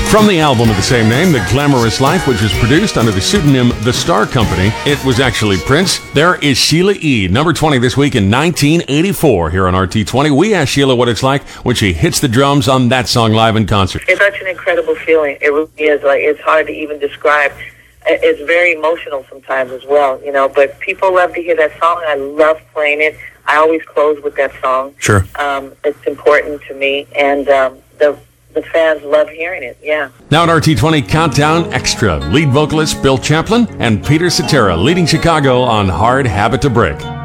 From the album of the same name, The Glamorous Life, which was produced under the pseudonym The Star Company, it was actually Prince. There is Sheila E., number 20 this week in 1984 here on RT20. We asked Sheila what it's like when she hits the drums on that song live in concert. It's such an incredible feeling. It really is. Like, it's hard to even describe. It's very emotional sometimes as well, you know, but people love to hear that song. I love playing it. I always close with that song. Sure. It's important to me, and the fans love hearing it, yeah. Now at RT20 Countdown Extra, lead vocalist Bill Champlin and Peter Cetera leading Chicago on Hard Habit to Break.